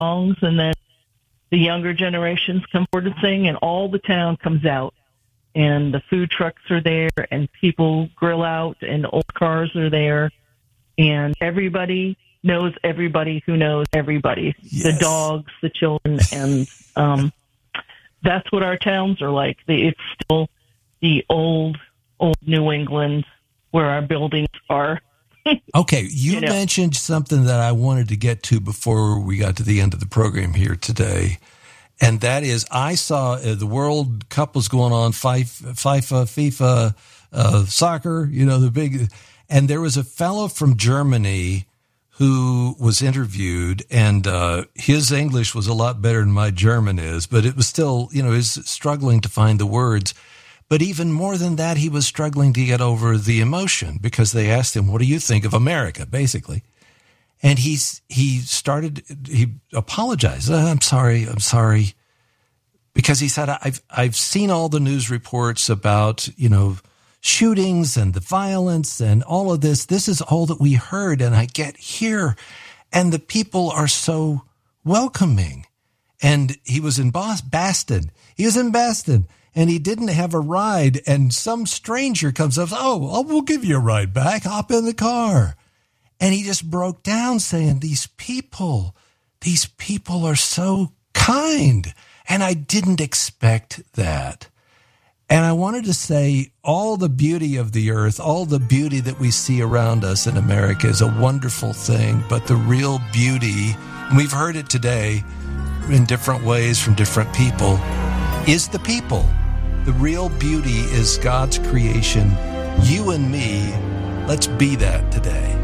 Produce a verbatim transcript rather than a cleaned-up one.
songs, and then the younger generations come forward to sing, and all the town comes out. And the food trucks are there, and people grill out, and old cars are there. And everybody knows everybody who knows everybody. Yes. The dogs, the children, and um, that's what our towns are like. It's still the old, old New England where our buildings are. Okay, you, you know. mentioned something that I wanted to get to before we got to the end of the program here today. And that is, I saw uh, the World Cup was going on, FIFA, FIFA, uh, soccer, you know, the big, and there was a fellow from Germany who was interviewed, and uh, his English was a lot better than my German is, but it was still, you know, he was struggling to find the words. But even more than that, he was struggling to get over the emotion because they asked him, what do you think of America, basically? And he's, he started, he apologized. Oh, I'm sorry, I'm sorry. Because he said, I've, I've seen all the news reports about, you know, shootings and the violence and all of this. This is all that we heard. And I get here and the people are so welcoming. And he was in Boston, Boston. He was in Boston and he didn't have a ride. And some stranger comes up, oh, we'll give you a ride back. Hop in the car. And he just broke down saying, these people, these people are so kind. And I didn't expect that. And I wanted to say all the beauty of the earth, all the beauty that we see around us in America is a wonderful thing. But the real beauty, and we've heard it today in different ways from different people, is the people. The real beauty is God's creation. You and me, let's be that today.